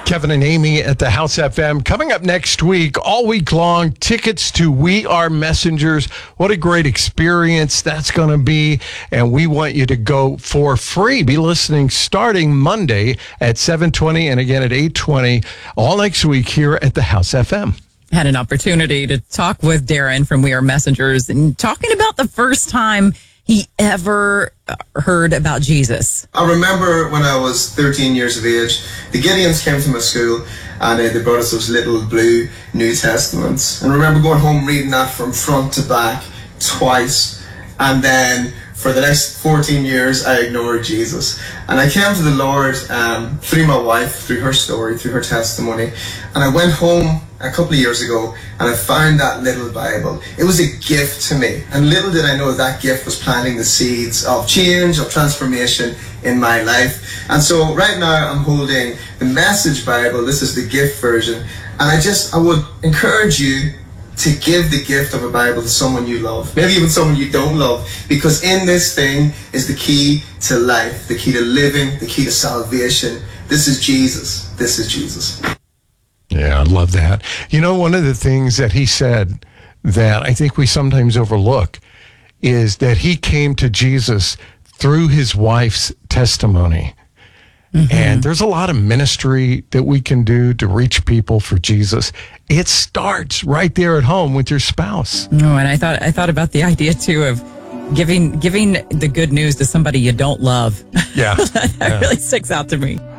Kevin and Amy at the House FM. Coming up next week, all week long, tickets to We Are Messengers. What a great experience that's going to be. And we want you to go for free. Be listening starting Monday at 7:20 and again at 8:20 all next week here at the House FM. Had an opportunity to talk with Darren from We Are Messengers and talking about the first time he ever heard about Jesus. I remember when I was 13 years of age, the Gideons came to my school and they brought us those little blue New Testaments. And I remember going home reading that from front to back twice. And then for the next 14 years, I ignored Jesus. And I came to the Lord through my wife, through her story, through her testimony. And I went home a couple of years ago and I found that little Bible. It was a gift to me. And little did I know that gift was planting the seeds of change, of transformation in my life. And so right now I'm holding the Message Bible. This is the gift version. And I would encourage you to give the gift of a Bible to someone you love, maybe even someone you don't love, because in this thing is the key to life, the key to living, the key to salvation. This is Jesus. This is Jesus. Yeah, I love that. You know, one of the things that he said that I think we sometimes overlook is that he came to Jesus through his wife's testimony. Mm-hmm. And there's a lot of ministry that we can do to reach people for Jesus. It starts right there at home with your spouse. No, and I thought about the idea too of giving the good news to somebody you don't love. Yeah. That really sticks out to me.